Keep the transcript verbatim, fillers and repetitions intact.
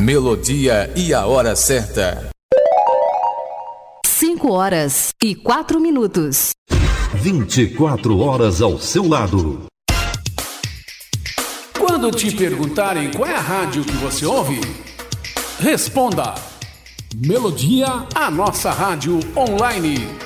melodia e a hora certa. cinco horas e quatro minutos. vinte e quatro horas ao seu lado. Quando te perguntarem qual é a rádio que você ouve, responda: Melodia, a nossa rádio online.